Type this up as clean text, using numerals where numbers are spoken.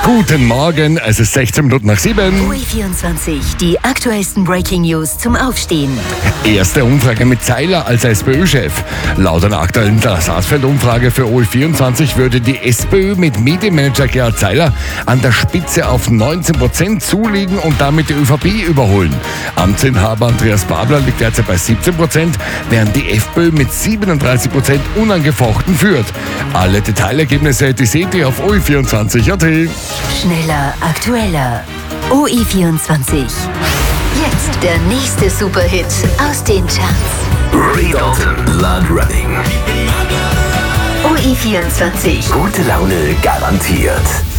Guten Morgen, es ist 16 Minuten nach 7. OE24, die aktuellsten Breaking News zum Aufstehen. Erste Umfrage mit Zeiler als SPÖ-Chef. Laut einer aktuellen Saasfeld-Umfrage für OE24 würde die SPÖ mit Medienmanager Gerhard Zeiler an der Spitze auf 19% zulegen und damit die ÖVP überholen. Amtsinhaber Andreas Babler liegt derzeit bei 17%, während die FPÖ mit 37% unangefochten führt. Alle Detailergebnisse, die seht ihr auf OE24.at. Schneller, aktueller. OE24. Jetzt der nächste Superhit aus den Charts. Ray Dalton, Blood Running. OE24. Gute Laune garantiert.